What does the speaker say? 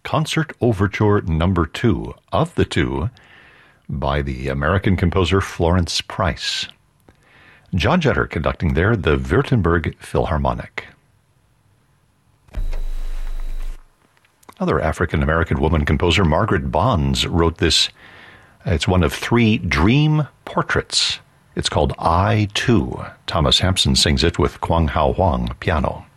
Concert Overture Number 2 of the two by the American composer Florence Price. John Jetter conducting there the Württemberg Philharmonic. Another African-American woman composer, Margaret Bonds, wrote this. It's one of 3 dream portraits. It's called I, Too. Thomas Hampson sings it with Kwang Hao Huang piano.